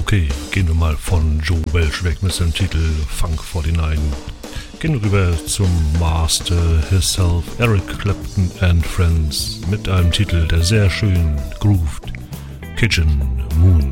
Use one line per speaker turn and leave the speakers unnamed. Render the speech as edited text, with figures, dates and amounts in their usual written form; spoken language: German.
Okay, gehen wir mal von Joe Welch weg mit seinem Titel Funk 49. Gehen rüber zum Master himself, Eric Clapton and Friends, mit einem Titel, der sehr schön grooved, Kitchen Moon.